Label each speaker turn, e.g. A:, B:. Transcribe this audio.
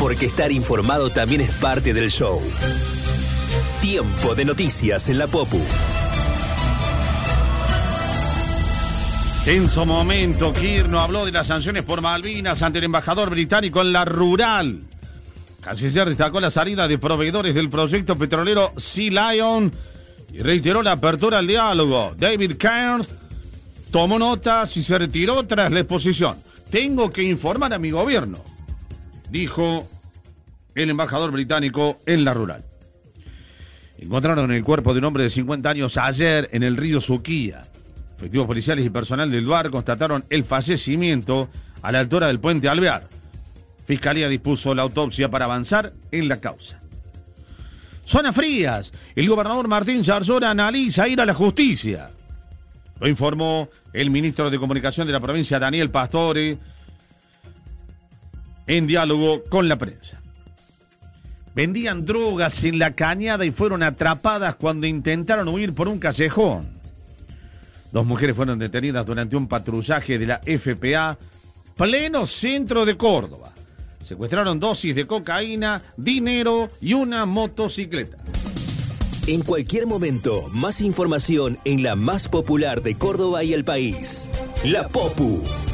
A: Porque estar informado también es parte del show. Tiempo de noticias en la Popu.
B: Tenso momento, Kirchner habló de las sanciones por Malvinas ante el embajador británico en la rural. Canciller destacó la salida de proveedores del proyecto petrolero Sea Lion y reiteró la apertura al diálogo. David Cairns tomó notas y se retiró tras la exposición. Tengo que informar a mi gobierno, dijo el embajador británico en la rural. Encontraron el cuerpo de un hombre de 50 años ayer en el río Suquía. Efectivos policiales y personal del lugar constataron el fallecimiento a la altura del puente Alvear. Fiscalía dispuso la autopsia para avanzar en la causa. Zonas frías. El gobernador Martín Zarzuela analiza ir a la justicia. Lo informó el ministro de Comunicación de la provincia, Daniel Pastore, en diálogo con la prensa. Vendían drogas en la cañada y fueron atrapadas cuando intentaron huir por un callejón. 2 mujeres fueron detenidas durante un patrullaje de la FPA, pleno centro de Córdoba. Secuestraron dosis de cocaína, dinero y una motocicleta.
A: En cualquier momento, más información en la más popular de Córdoba y el país. La Popu.